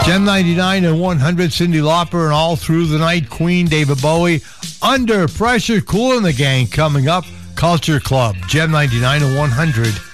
Gem 99 and 100, Cyndi Lauper, and All Through the Night, Queen, David Bowie. Under Pressure, Kool and the Gang coming up. Culture Club, Gem 99 and 100.